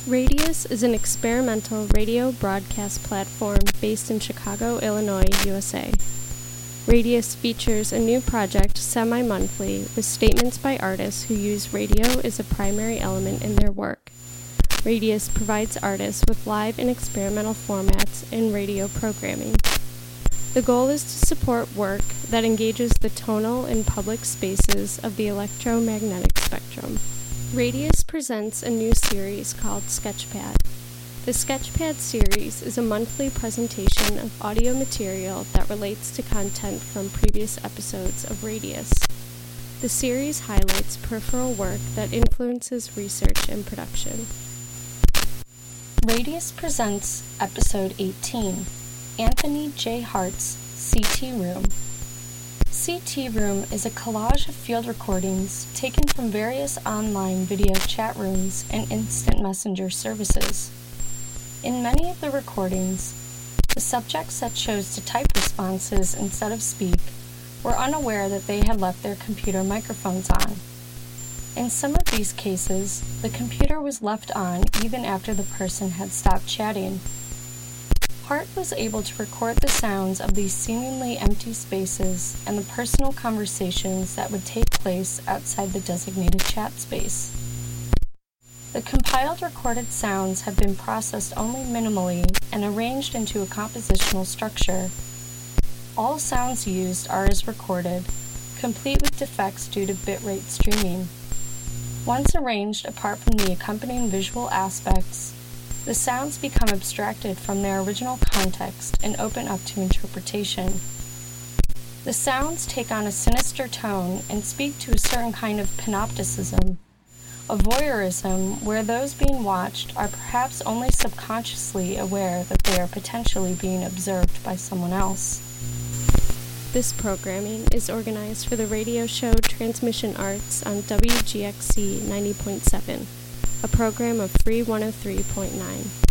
Radius is an experimental radio broadcast platform based in Chicago, Illinois, USA. Radius features a new project semi-monthly with statements by artists who use radio as a primary element in their work. Radius provides artists with live and experimental formats in radio programming. The goal is to support work that engages the tonal and public spaces of the electromagnetic spectrum. Radius presents a new series called Sketchpad. The Sketchpad series is a monthly presentation of audio material that relates to content from previous episodes of Radius. The series highlights peripheral work that influences research and production. Radius presents Episode 18, Anthony J. Hart's CT Room. CT Room is a collage of field recordings taken from various online video chat rooms and instant messenger services. In many of the recordings, the subjects that chose to type responses instead of speak were unaware that they had left their computer microphones on. In some of these cases, the computer was left on even after the person had stopped chatting. Hart was able to record the sounds of these seemingly empty spaces and the personal conversations that would take place outside the designated chat space. The compiled recorded sounds have been processed only minimally and arranged into a compositional structure. All sounds used are as recorded, complete with defects due to bitrate streaming. Once arranged apart from the accompanying visual aspects, the sounds become abstracted from their original context and open up to interpretation. The sounds take on a sinister tone and speak to a certain kind of panopticism, a voyeurism where those being watched are perhaps only subconsciously aware that they are potentially being observed by someone else. This programming is organized for the radio show Transmission Arts on WGXC 90.7. a program of Free 103.9.